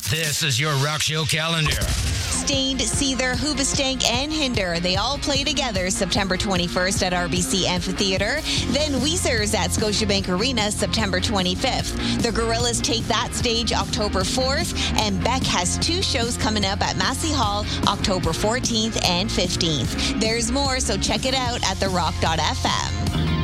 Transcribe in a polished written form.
This is your rock show calendar. Stained, Seether, Hoobastank, and Hinder. They all play together September 21st at RBC Amphitheater. Then Weezer's at Scotiabank Arena September 25th. The Gorillaz take that stage October 4th. And Beck has 2 shows coming up at Massey Hall October 14th and 15th. There's more, so check it out at therock.fm.